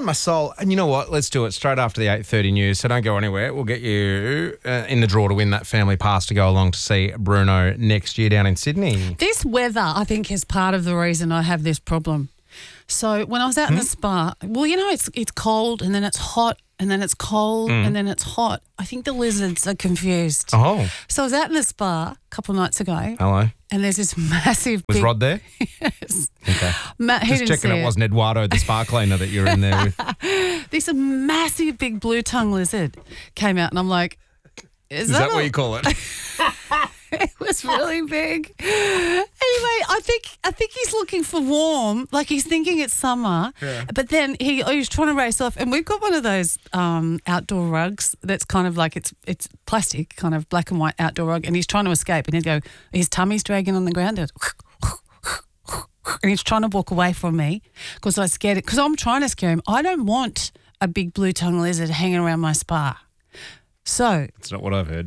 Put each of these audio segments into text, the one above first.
and my soul. And you know what? Let's do it straight after the 8:30 news. So don't go anywhere. We'll get you in the draw to win that family pass to go along to see Bruno next year down in Sydney. This weather, I think, is part of the reason I have this problem. So when I was out in the spa, well, you know, it's cold and then it's hot and then it's cold and then it's hot. I think the lizards are confused. Oh. So I was out in the spa a couple of nights ago. Hello. And there's this massive Was big... Rod there? Yes. Okay. He Just didn't checking see it wasn't Eduardo, the spa cleaner that you're in there with. This massive big blue tongue lizard came out and I'm like, is that what you call it? It was really big. Anyway, I think he's looking for warm, like he's thinking it's summer. Yeah. But then he's trying to race off, and we've got one of those outdoor rugs that's kind of like it's plastic, kind of black and white outdoor rug, and he's trying to escape, and he'd go, his tummy's dragging on the ground, and he's trying to walk away from me because I scared it. Because I'm trying to scare him. I don't want a big blue tongue lizard hanging around my spa. So that's not what I've heard.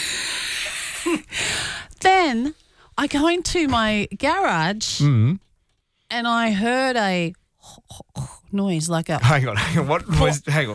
Then I go into my garage and I heard a noise like a... Hang on. What noise? Hang on.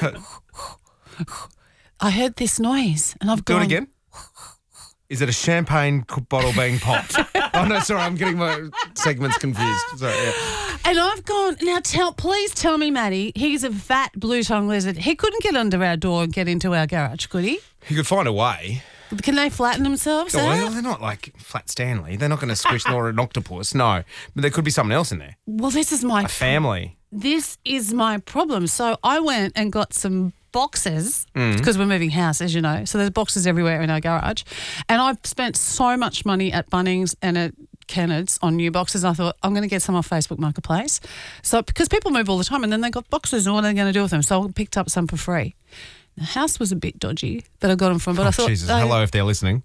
I heard this noise and I've gone... Do it again. Is it a champagne bottle being popped? Oh, no, sorry. I'm getting my segments confused. Sorry, yeah. And I've gone, now please tell me, Maddie, he's a fat blue tongue lizard. He couldn't get under our door and get into our garage, could he? He could find a way. Can they flatten themselves out? Well, they're not like Flat Stanley. They're not going to squish nor an octopus. No. But there could be someone else in there. Well, this is my... A family. This is my problem. So I went and got some boxes because we're moving house, as you know. So there's boxes everywhere in our garage. And I've spent so much money at Bunnings and at Kennards on new boxes. I thought, I'm going to get some off Facebook Marketplace. So because people move all the time and then they got boxes and what are they going to do with them? So I picked up some for free. The house was a bit dodgy that I got them from, but I thought... Jesus, hello if they're listening.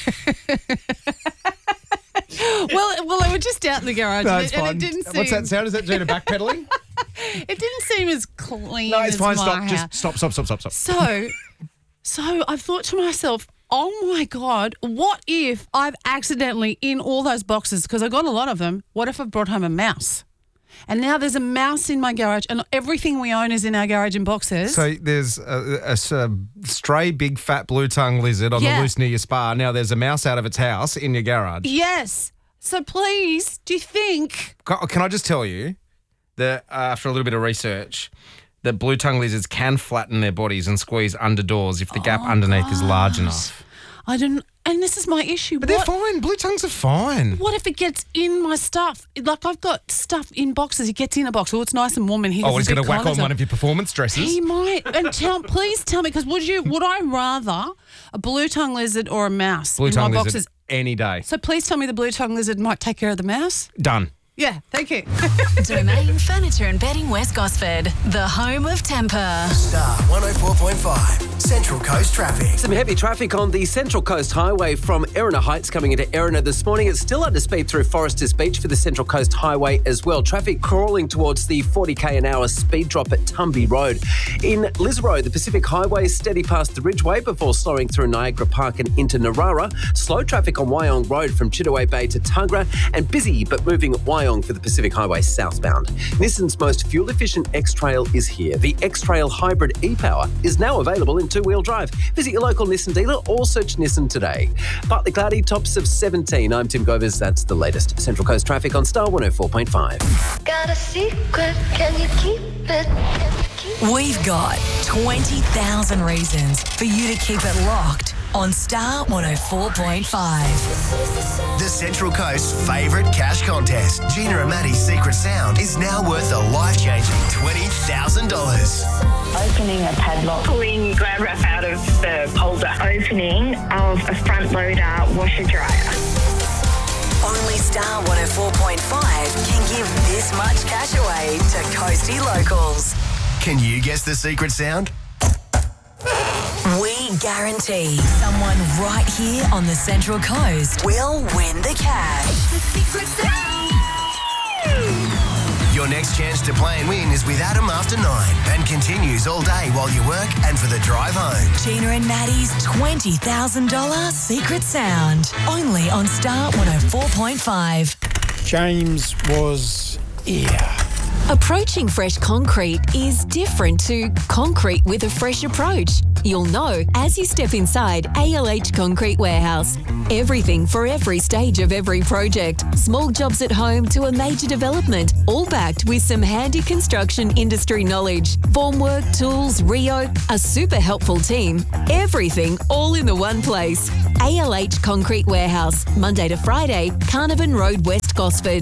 Well, they were just out in the garage. No, and it's it, fine. And it didn't seem... What's that sound? Is that Gina backpedaling? It didn't seem as clean No, it's as fine. my Stop. house. Just stop. So I thought to myself, oh my God, what if I've accidentally, in all those boxes, because I got a lot of them, what if I've brought home a mouse? And now there's a mouse in my garage and everything we own is in our garage in boxes. So there's a stray big fat blue tongue lizard on the loose near your spa. Now there's a mouse out of its house in your garage. Yes. So please, do you think... Can I just tell you that after a little bit of research, that blue tongue lizards can flatten their bodies and squeeze under doors if the gap underneath is large enough. I didn't... And this is my issue. But they're fine. Blue tongues are fine. What if it gets in my stuff? Like I've got stuff in boxes. He gets in a box. Oh, it's nice and warm in here. Oh, he's going to whack on one of your performance dresses. He might. And please tell me, because would I rather a blue tongue lizard or a mouse in my boxes? Any day. So please tell me the blue tongue lizard might take care of the mouse. Done. Yeah, thank you. Domain Furniture and Bedding West Gosford, the home of Temper. Star 104.5, Central Coast traffic. Some heavy traffic on the Central Coast Highway from Erina Heights coming into Erina this morning. It's still under speed through Foresters Beach for the Central Coast Highway as well. Traffic crawling towards the 40k an hour speed drop at Tumby Road. In Lisrow, the Pacific Highway is steady past the Ridgeway before slowing through Niagara Park and into Narara. Slow traffic on Wyong Road from Chittaway Bay to Tuggerah, and busy but moving at Wyong for the Pacific Highway southbound. Nissan's most fuel-efficient X-Trail is here. The X-Trail Hybrid e-Power is now available in two-wheel drive. Visit your local Nissan dealer or search Nissan today. Partly cloudy, tops of 17. I'm Tim Govers. That's the latest. Central Coast traffic on Star 104.5. Got a secret, can you keep it? We've got 20,000 reasons for you to keep it locked on Star 104.5. The Central Coast's favourite cash contest, Gina and Maddie's Secret Sound, is now worth a life-changing $20,000. Opening a padlock. Pulling grab wrap out of the holder. Opening of a front loader washer dryer. Only Star 104.5 can give this much cash away to Coastie locals. Can you guess the Secret Sound? We guarantee someone right here on the Central Coast will win the cash. The Secret Sound! Your next chance to play and win is with Adam after 9 and continues all day while you work and for the drive home. Gina and Maddie's $20,000 Secret Sound. Only on Star 104.5. James was Approaching fresh concrete is different to concrete with a fresh approach. You'll know as you step inside ALH Concrete Warehouse. Everything for every stage of every project. Small jobs at home to a major development, all backed with some handy construction industry knowledge. Formwork, tools, Rio, a super helpful team. Everything all in the one place. ALH Concrete Warehouse, Monday to Friday, Carnarvon Road, West Gosford.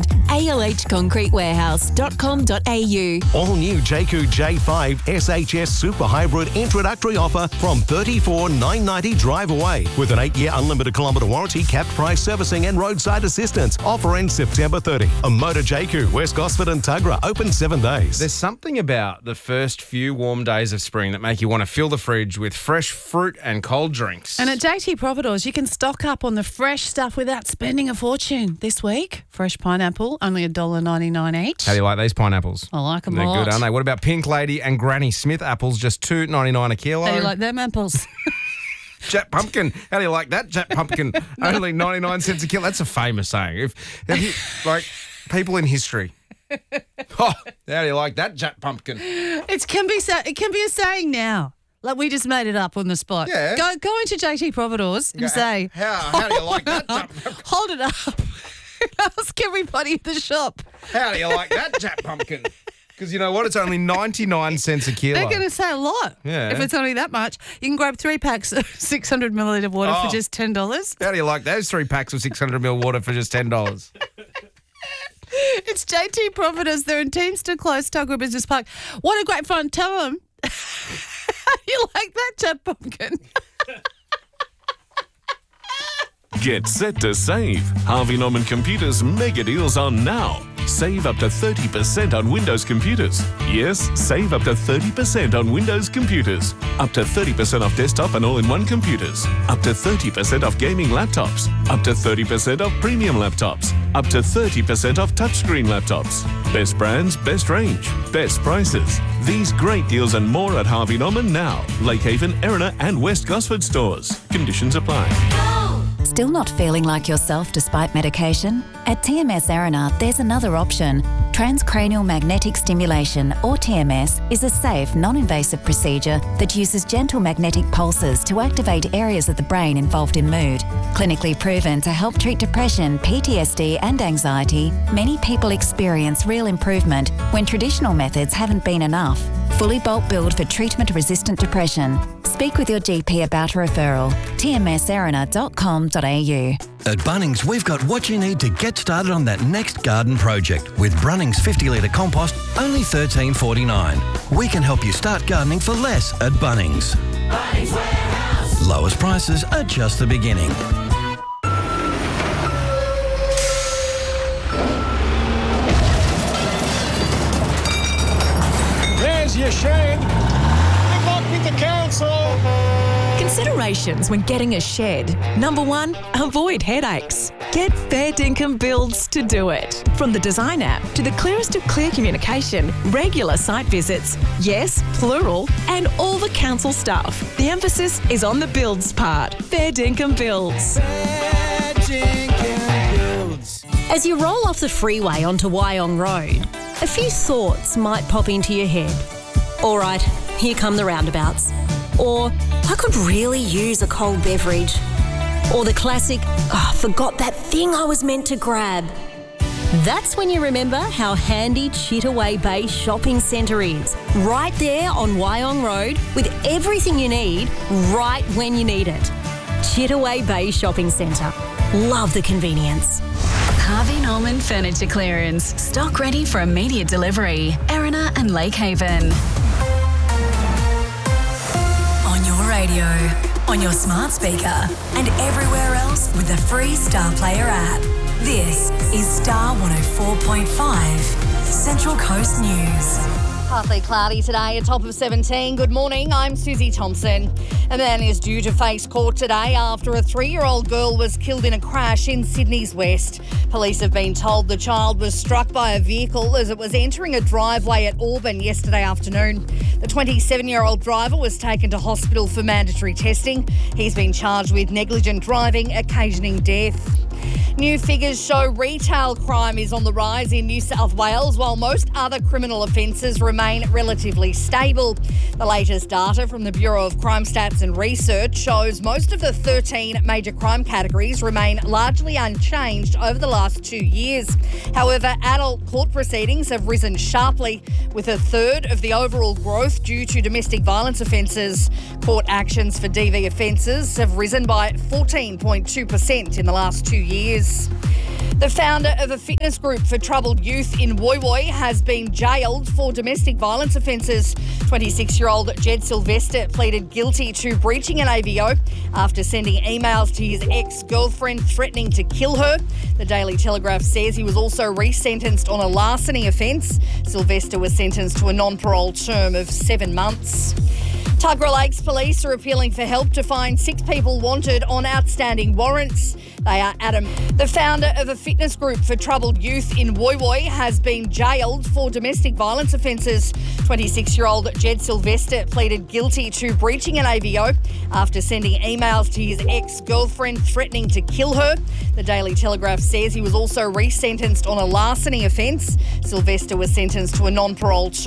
alhconcretewarehouse.com.au. All new Jayco J5 SHS Super Hybrid introductory offer from $34,990 drive away with an 8-year unlimited kilometre warranty, capped price servicing and roadside assistance. Offer ends September 30. A Motor Jayco, West Gosford and Tuggerah, open 7 days. There's something about the first few warm days of spring that make you want to fill the fridge with fresh fruit and cold drinks. And at JT Providores, you can stock up on the fresh stuff without spending a fortune. This week, fresh pineapple, only $1.99 each. How do you like these pineapples? I like them They're a lot. good, aren't they? What about Pink Lady and Granny Smith apples? Just $2.99 a kilo. How do you like them apples? Jack Pumpkin. How do you like that, Jack Pumpkin? Only 99 cents a kilo. That's a famous saying. If you, like, people in history. Oh, how do you like that, Jack Pumpkin? It can be a saying now. Like we just made it up on the spot. Yeah. Go into JT Providores and say, How do you like that, Jack Pumpkin? hold it up. Ask everybody in the shop. How do you like that, Jack Pumpkin? Because you know what? It's only 99 cents a kilo. They're going to say a lot. Yeah. If it's only that much. You can grab 3 packs of 600 millilitre water for just $10. How do you like those 3 packs of 600 ml water for just $10? It's JT Providores. They're in Teamster Close, Tuggerah Business Park. What a great fun. Tell them. How do you like that, Jack Pumpkin? Get set to save. Harvey Norman Computers mega deals on now. Save up to 30% on Windows computers. Yes, save up to 30% on Windows computers. Up to 30% off desktop and all-in-one computers. Up to 30% off gaming laptops. Up to 30% off premium laptops. Up to 30% off touchscreen laptops. Best brands, best range, best prices. These great deals and more at Harvey Norman now. Lakehaven, Erina and West Gosford stores. Conditions apply. Still not feeling like yourself despite medication? At TMS Erina, there's another option. Transcranial magnetic stimulation, or TMS, is a safe, non-invasive procedure that uses gentle magnetic pulses to activate areas of the brain involved in mood. Clinically proven to help treat depression, PTSD and anxiety, many people experience real improvement when traditional methods haven't been enough. Fully bulk billed for treatment-resistant depression. Speak with your GP about a referral. tmserina.com.au. At Bunnings, we've got what you need to get started on that next garden project. With Brunnings 50-litre compost, only $13.49. We can help you start gardening for less at Bunnings. Bunnings Warehouse. Lowest prices are just the beginning. There's your shed. Good luck with the council. Considerations when getting a shed. Number 1, avoid headaches. Get Fair Dinkum Builds to do it. From the design app to the clearest of clear communication, regular site visits, yes, plural, and all the council stuff. The emphasis is on the builds part. Fair Dinkum Builds. Fair Dinkum Builds. As you roll off the freeway onto Wyong Road, a few thoughts might pop into your head. All right, here come the roundabouts. Or, I could really use a cold beverage. Or the classic, forgot that thing I was meant to grab. That's when you remember how handy Chittaway Bay Shopping Centre is. Right there on Wyong Road with everything you need right when you need it. Chittaway Bay Shopping Centre. Love the convenience. Harvey Norman Furniture Clearance. Stock ready for immediate delivery. Erina and Lakehaven. On your radio, on your smart speaker, and everywhere else with the free Star Player app. This is Star 104.5 Central Coast News. Partly cloudy today, a top of 17. Good morning, I'm Susie Thompson. A man is due to face court today after a 3-year-old girl was killed in a crash in Sydney's West. Police have been told the child was struck by a vehicle as it was entering a driveway at Auburn yesterday afternoon. The 27-year-old driver was taken to hospital for mandatory testing. He's been charged with negligent driving, occasioning death. New figures show retail crime is on the rise in New South Wales, while most other criminal offences remain relatively stable. The latest data from the Bureau of Crime Stats and Research shows most of the 13 major crime categories remain largely unchanged over the last 2 years. However, adult court proceedings have risen sharply, with a third of the overall growth due to domestic violence offences. Court actions for DV offences have risen by 14.2% in the last 2 years. The founder of a fitness group for troubled youth in Woy Woy has been jailed for domestic violence offences. 26-year-old Jed Sylvester pleaded guilty to breaching an AVO after sending emails to his ex-girlfriend threatening to kill her. The Daily Telegraph says he was also resentenced on a larceny offence. Sylvester was sentenced to a non-parole term of 7 months. Tuggerah Lakes Police are appealing for help to find 6 people wanted on outstanding warrants. They are Adam. The founder of a fitness group for troubled youth in Woy Woy has been jailed for domestic violence offences. 26-year-old Jed Sylvester pleaded guilty to breaching an AVO after sending emails to his ex-girlfriend threatening to kill her. The Daily Telegraph says he was also resentenced on a larceny offence. Sylvester was sentenced to a non-parole term